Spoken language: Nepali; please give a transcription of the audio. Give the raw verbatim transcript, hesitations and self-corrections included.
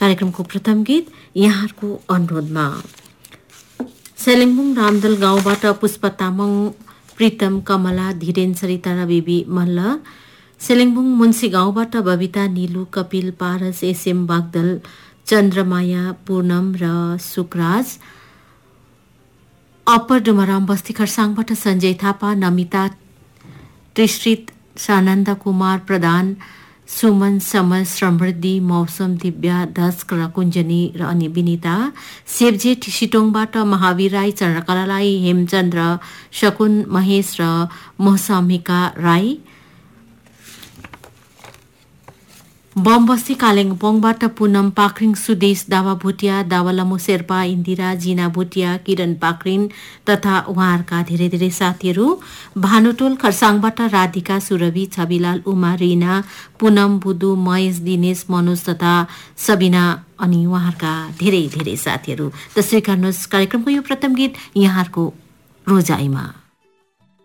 कार्यक्रमको प्रथम गीत यहाँहरूको अनुरोधमा सेलिङबुङ रामदल गाउँबाट पुष्प तामाङ, प्रीतम, कमला, धीरेन, सरिता र बेबी मल्ल, सेलिङबुङ मुन्सी गाउँबाट बबिता, नीलु, कपिल, पारस, एसएम बागदल, चन्द्रमाया, पूनम र सुकराज, अप्पर डुमराम बस्ती खरसाङबाट सञ्जय थापा, नमिता, त्रिश्रित, सानन्द कुमार प्रधान, सुमन, समर, समृद्धि, मौसम, दिव्या, दस्क र कुञ्जनी र अनि विनिता, सेब्जेट सिटोङबाट महावीर राई, चन्द्रकला राई, हेमचन्द्र, शकुन, महेश र मोहसामिका राई, बमबस्ती कालिम्पोङबाट पूनम पाखरिङ, सुदेश, दावा भुटिया, दावालमो शेर्पा, इन्दिरा, जिना भुटिया, किरण पाखरिन तथा उहाँहरूका धेरै धेरै साथीहरू, भानुटोल खरसाङबाट राधिका, सुरभि, छविलाल, उमा, रिना, पूनम, बुदु, महेश, दिनेश, मनोज तथा सबिना अनि उहाँहरूका धेरै धेरै साथीहरू। त स्वीकार्नुहोस् कार्यक्रमको यो प्रथम गीत यहाँहरूको रोजाइमा।